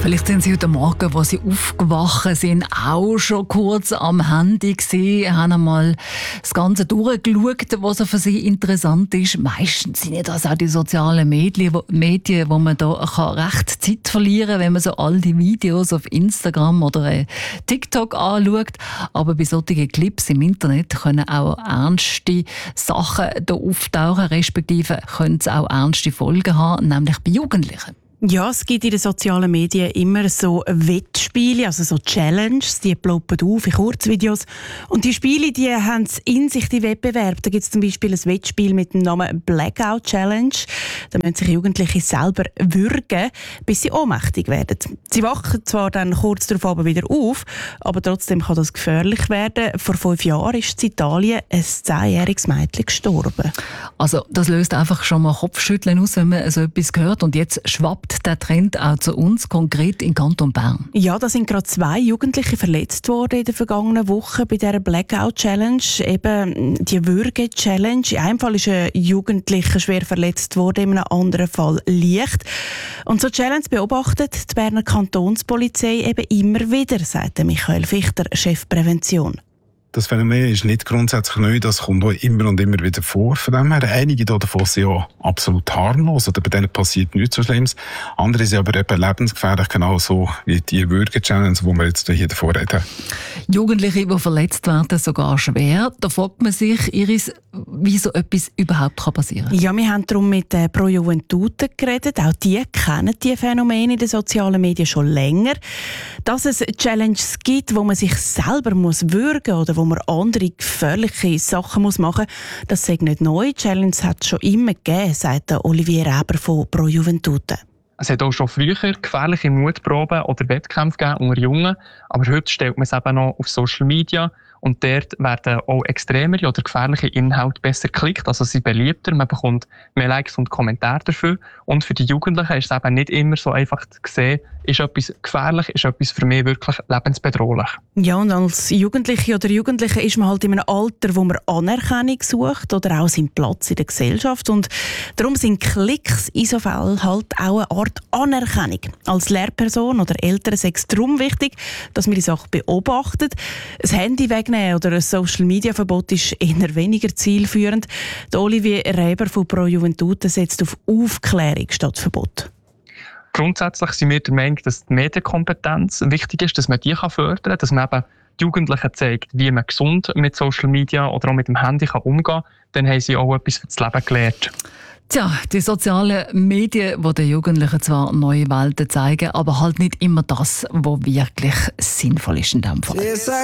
Vielleicht sind Sie heute Morgen, als Sie aufgewacht sind, auch schon kurz am Handy gewesen, haben einmal das Ganze durchgeschaut, was für Sie interessant ist. Meistens sind ja das auch die sozialen Medien, wo man da recht Zeit verlieren kann, wenn man so all die Videos auf Instagram oder TikTok anschaut. Aber bei solchen Clips im Internet können auch ernste Sachen da auftauchen, respektive können es auch ernste Folgen haben, nämlich bei Jugendlichen. Ja, es gibt in den sozialen Medien immer so Wettspiele, also so Challenges, die ploppen auf in Kurzvideos. Und die Spiele, die haben in sich die Wettbewerbe. Da gibt es zum Beispiel ein Wettspiel mit dem Namen Blackout Challenge. Da müssen sich Jugendliche selber würgen, bis sie ohnmächtig werden. Sie wachen zwar dann kurz darauf aber wieder auf, aber trotzdem kann das gefährlich werden. Vor 5 Jahren ist in Italien ein 10-jähriges Mädchen gestorben. Also das löst einfach schon mal Kopfschütteln aus, wenn man so etwas hört. Und jetzt schwappt der Trend auch zu uns, konkret in Kanton Bern. Ja, da sind gerade 2 Jugendliche verletzt worden in der vergangenen Woche bei dieser Blackout Challenge, eben die Würge-Challenge. In einem Fall ist ein Jugendlicher schwer verletzt worden, in einem anderen Fall leicht. Und so Challenge beobachtet die Berner Kantonspolizei eben immer wieder, sagt Michael Fichter, Chef Prävention. Das Phänomen ist nicht grundsätzlich neu, das kommt auch immer und immer wieder vor. Von dem her, einige davon sind ja absolut harmlos oder bei denen passiert nichts so Schlimmes. Andere sind aber eben lebensgefährlich, genauso wie die Würge-Challenge, die wir jetzt hier davor reden. Jugendliche, die verletzt werden, sogar schwer. Da fragt man sich, Iris, wie so etwas überhaupt passieren kann. Ja, wir haben darum mit Pro Juventute geredet. Auch die kennen die Phänomene in den sozialen Medien schon länger. Dass es Challenges gibt, wo man sich selber würgen muss oder wo man andere gefährliche Sachen machen muss, das ist nicht neu. Challenges hat es schon immer gegeben, sagt Olivier Reber von Pro Juventute. Es hat auch schon früher gefährliche Mutproben oder Wettkämpfe gegeben unter Jungen, aber heute stellt man es eben noch auf Social Media und dort werden auch extremere oder gefährliche Inhalte besser geklickt, also sie sind beliebter, man bekommt mehr Likes und Kommentare dafür und für die Jugendlichen ist es eben nicht immer so einfach zu sehen, ist etwas gefährlich, ist etwas für mich wirklich lebensbedrohlich. Ja, und als Jugendliche oder Jugendliche ist man halt in einem Alter, wo man Anerkennung sucht oder auch seinen Platz in der Gesellschaft und darum sind Klicks in so Fällen halt auch eine Art Anerkennung. Als Lehrperson oder Eltern ist es darum wichtig, dass man die Sache beobachtet. Das Handy wegnehmen oder ein Social-Media-Verbot ist eher weniger zielführend. Der Olivier Reber von Pro Juventute setzt auf Aufklärung statt Verbot. Grundsätzlich sind wir der Meinung, dass die Medienkompetenz wichtig ist, dass man die fördern kann, dass man eben die Jugendlichen zeigt, wie man gesund mit Social Media oder auch mit dem Handy umgehen kann. Dann haben sie auch etwas für das Leben gelernt. Tja, die sozialen Medien, die den Jugendlichen zwar neue Welten zeigen, aber halt nicht immer das, was wirklich sinnvoll ist in diesem Fall.